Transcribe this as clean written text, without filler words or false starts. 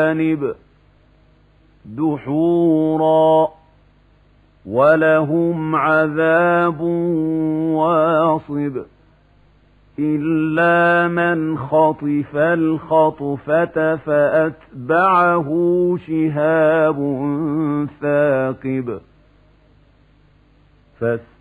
الجوانب دحورا ولهم عذاب واصب إلا من خطف الخطفة فأتبعه شهاب ثاقب